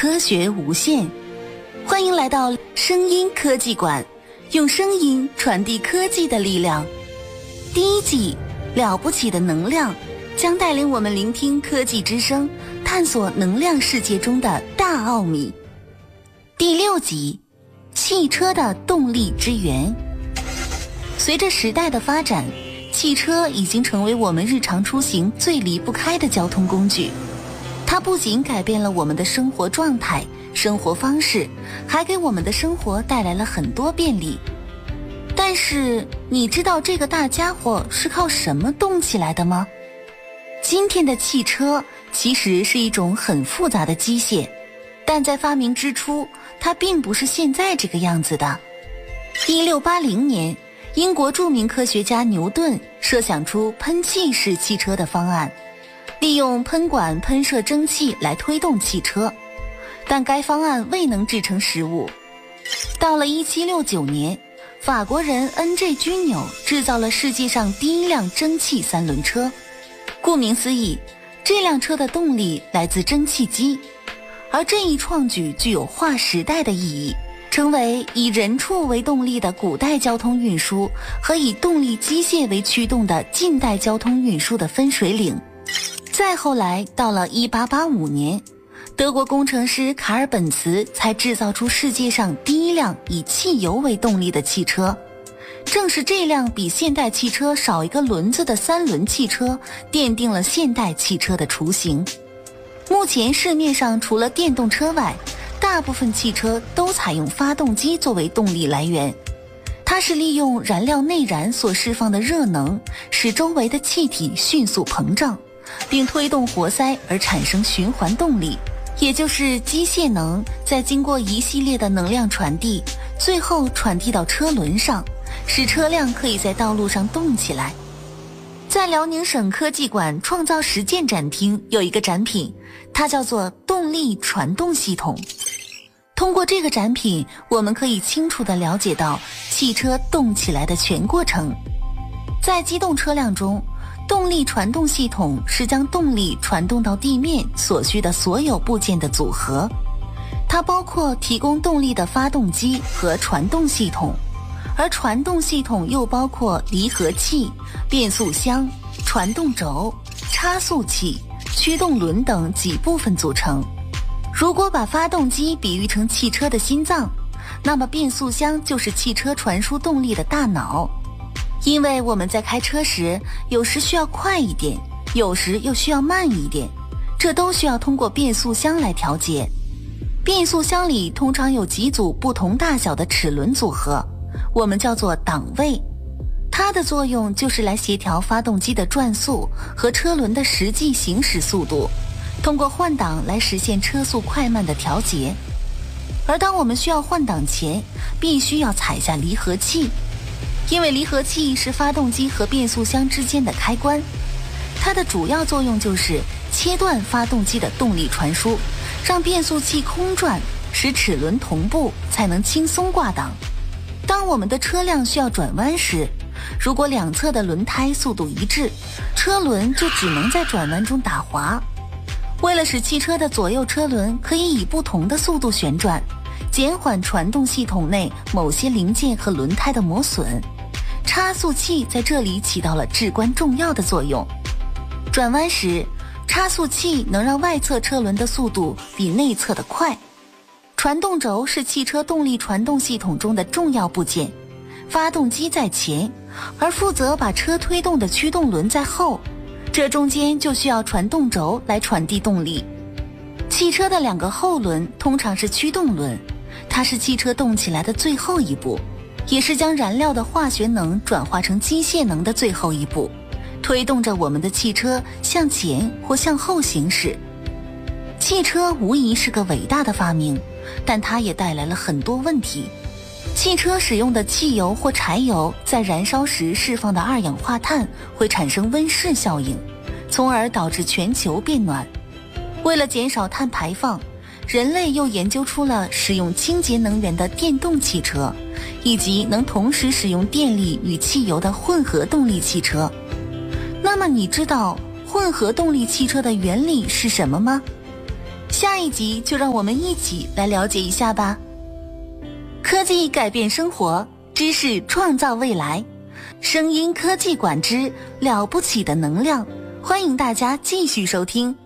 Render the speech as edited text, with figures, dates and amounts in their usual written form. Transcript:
科学无限，欢迎来到声音科技馆，用声音传递科技的力量。第一季了不起的能量将带领我们聆听科技之声，探索能量世界中的大奥秘。第6集，汽车的动力之源。随着时代的发展，汽车已经成为我们日常出行最离不开的交通工具。它不仅改变了我们的生活状态、生活方式，还给我们的生活带来了很多便利。但是，你知道这个大家伙是靠什么动起来的吗？今天的汽车其实是一种很复杂的机械，但在发明之初，它并不是现在这个样子的。1680年，英国著名科学家牛顿设想出喷气式汽车的方案，利用喷管喷射蒸汽来推动汽车，但该方案未能制成实物。到了1769年，法国人 N.J. 居纽制造了世界上第一辆蒸汽3轮车。顾名思义，这辆车的动力来自蒸汽机，而这一创举具有划时代的意义，成为以人畜为动力的古代交通运输和以动力机械为驱动的近代交通运输的分水岭。再后来到了1885年，德国工程师卡尔本茨才制造出世界上第一辆以汽油为动力的汽车。正是这辆比现代汽车少一个轮子的3轮汽车，奠定了现代汽车的雏形。目前市面上除了电动车外，大部分汽车都采用发动机作为动力来源。它是利用燃料内燃所释放的热能，使周围的气体迅速膨胀，并推动活塞而产生循环动力，也就是机械能在经过一系列的能量传递，最后传递到车轮上，使车辆可以在道路上动起来。在辽宁省科技馆创造实践展厅有一个展品，它叫做动力传动系统。通过这个展品，我们可以清楚地了解到汽车动起来的全过程。在机动车辆中，动力传动系统是将动力传动到地面所需的所有部件的组合，它包括提供动力的发动机和传动系统，而传动系统又包括离合器、变速箱、传动轴、差速器、驱动轮等几部分组成。如果把发动机比喻成汽车的心脏，那么变速箱就是汽车传输动力的大脑。因为我们在开车时，有时需要快一点，有时又需要慢一点，这都需要通过变速箱来调节。变速箱里通常有几组不同大小的齿轮组合，我们叫做档位。它的作用就是来协调发动机的转速和车轮的实际行驶速度，通过换挡来实现车速快慢的调节。而当我们需要换挡前，必须要踩下离合器，因为离合器是发动机和变速箱之间的开关，它的主要作用就是切断发动机的动力传输，让变速器空转，使齿轮同步，才能轻松挂档。当我们的车辆需要转弯时，如果两侧的轮胎速度一致，车轮就只能在转弯中打滑。为了使汽车的左右车轮可以以不同的速度旋转，减缓传动系统内某些零件和轮胎的磨损，差速器在这里起到了至关重要的作用。转弯时，差速器能让外侧车轮的速度比内侧的快。传动轴是汽车动力传动系统中的重要部件，发动机在前，而负责把车推动的驱动轮在后，这中间就需要传动轴来传递动力。汽车的2个后轮通常是驱动轮，它是汽车动起来的最后一步，也是将燃料的化学能转化成机械能的最后一步，推动着我们的汽车向前或向后行驶。汽车无疑是个伟大的发明，但它也带来了很多问题。汽车使用的汽油或柴油在燃烧时释放的二氧化碳会产生温室效应，从而导致全球变暖。为了减少碳排放，人类又研究出了使用清洁能源的电动汽车，以及能同时使用电力与汽油的混合动力汽车。那么你知道混合动力汽车的原理是什么吗？ 下一集就让我们一起来了解一下吧。科技改变生活，知识创造未来，声音科技馆之了不起的能量，欢迎大家继续收听。